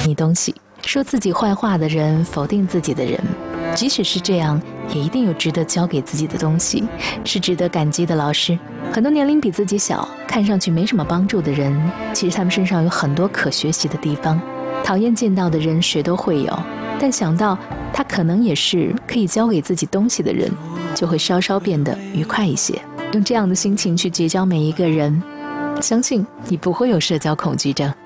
你东西，说自己坏话的人，否定自己的人，即使是这样，也一定有值得教给自己的东西，是值得感激的老师。很多年龄比自己小，看上去没什么帮助的人，其实他们身上有很多可学习的地方。讨厌见到的人谁都会有，但想到他可能也是可以教给自己东西的人，就会稍稍变得愉快一些。用这样的心情去结交每一个人，相信你不会有社交恐惧症。